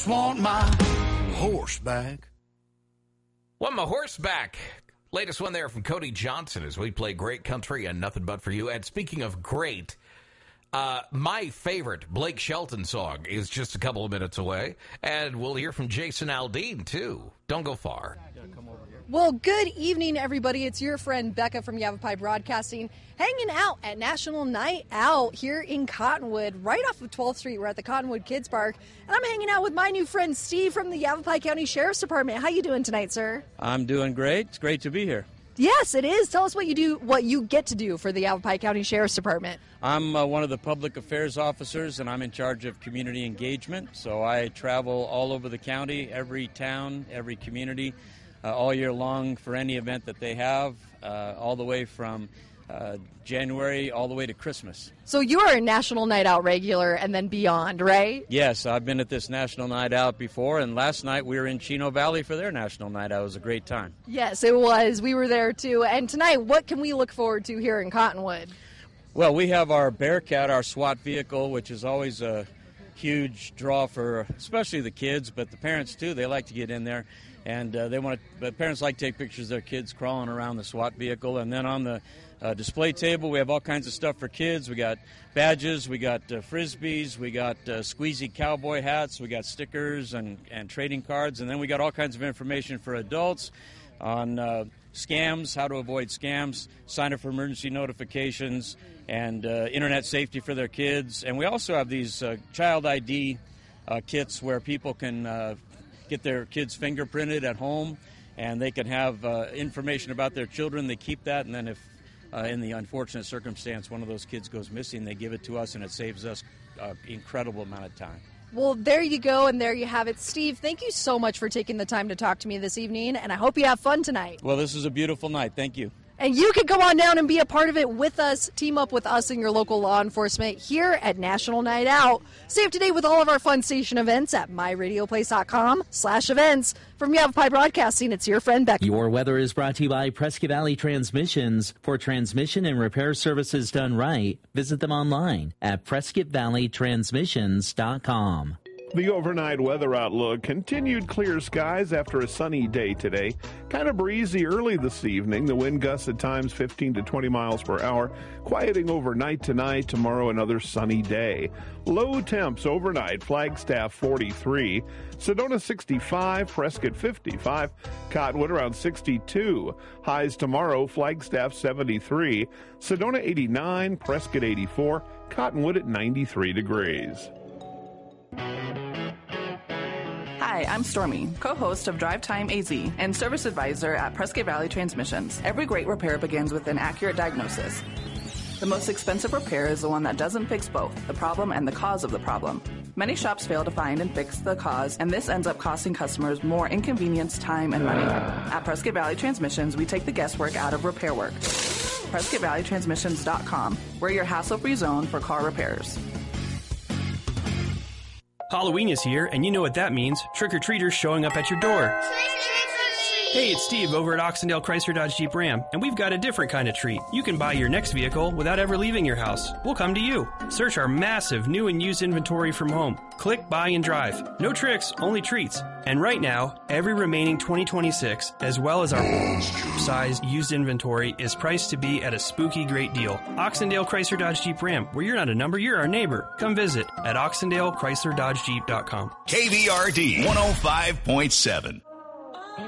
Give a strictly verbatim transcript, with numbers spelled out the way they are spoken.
just want my horse back. Want my horse back. Latest one there from Cody Johnson as we play great country and nothing but for you. And speaking of great, uh, my favorite Blake Shelton song is just a couple of minutes away. And we'll hear from Jason Aldean, too. Don't go far. Well, good evening, everybody. It's your friend Becca from Yavapai Broadcasting, hanging out at National Night Out here in Cottonwood, right off of twelfth Street. We're at the Cottonwood Kids Park, and I'm hanging out with my new friend Steve from the Yavapai County Sheriff's Department. How you doing tonight, sir? I'm doing great. It's great to be here. Yes, it is. Tell us what you do, what you get to do for the Yavapai County Sheriff's Department. I'm uh, one of the public affairs officers, and I'm in charge of community engagement. So I travel all over the county, every town, every community, uh, all year long for any event that they have, uh, all the way from uh, January all the way to Christmas. So you are a National Night Out regular and then beyond, right? Yes, I've been at this National Night Out before, and last night we were in Chino Valley for their National Night Out. It was a great time. Yes, it was. We were there, too. And tonight, what can we look forward to here in Cottonwood? Well, we have our Bearcat, our SWAT vehicle, which is always a huge draw for especially the kids, but the parents, too. They like to get in there, and uh, they want to, but parents like to take pictures of their kids crawling around the SWAT vehicle. And then on the Uh, display table, we have all kinds of stuff for kids. We got badges, we got uh, frisbees, we got uh, squeezy cowboy hats, we got stickers and, and trading cards, and then we got all kinds of information for adults on uh, scams, how to avoid scams, sign up for emergency notifications, and uh, internet safety for their kids. And we also have these uh, child I D uh, kits where people can uh, get their kids fingerprinted at home, and they can have uh, information about their children. They keep that, and then if Uh, in the unfortunate circumstance one of those kids goes missing, they give it to us, and it saves us an incredible amount of time. Well, there you go, and there you have it. Steve, thank you so much for taking the time to talk to me this evening, and I hope you have fun tonight. Well, this is a beautiful night. Thank you. And you can go on down and be a part of it with us. Team up with us and your local law enforcement here at National Night Out. Stay up to date with all of our Fun Station events at my radio place dot com slash events. From Yavapai Broadcasting, it's your friend Becky. Your weather is brought to you by Prescott Valley Transmissions. For transmission and repair services done right, visit them online at prescott valley transmissions dot com. The overnight weather outlook: continued clear skies after a sunny day today. Kind of breezy early this evening. The wind gusts at times fifteen to twenty miles per hour. Quieting overnight tonight. Tomorrow another sunny day. Low temps overnight. Flagstaff forty-three. Sedona sixty-five. Prescott fifty-five. Cottonwood around sixty-two. Highs tomorrow. Flagstaff seventy-three. Sedona eighty-nine. Prescott eighty-four. Cottonwood at ninety-three degrees. Hi, I'm Stormy, co-host of Drive Time A Z and service advisor at Prescott Valley Transmissions. Every great repair begins with an accurate diagnosis. The most expensive repair is the one that doesn't fix both, the problem and the cause of the problem. Many shops fail to find and fix the cause, and this ends up costing customers more inconvenience, time, and money. At Prescott Valley Transmissions, we take the guesswork out of repair work. prescott valley transmissions dot com. We're your hassle-free zone for car repairs. Halloween is here, and you know what that means. Trick-or-treaters showing up at your door. Hey, it's Steve over at Oxendale Chrysler Dodge Jeep Ram, and we've got a different kind of treat. You can buy your next vehicle without ever leaving your house. We'll come to you. Search our massive new and used inventory from home. Click, buy, and drive. No tricks, only treats. And right now, every remaining twenty twenty-six, as well as our sized used inventory, is priced to be at a spooky great deal. Oxendale Chrysler Dodge Jeep Ram, where you're not a number, you're our neighbor. Come visit at oxendale chrysler dodge jeep dot com. K V R D one oh five point seven.